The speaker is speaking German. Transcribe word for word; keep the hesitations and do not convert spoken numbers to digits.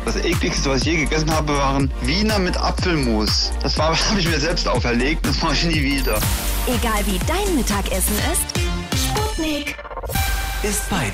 Das ekligste, was ich je gegessen habe, waren Wiener mit Apfelmus. Das war, habe ich mir selbst auferlegt, das mache ich nie wieder. Egal wie dein Mittagessen ist, Sputnik Ist bei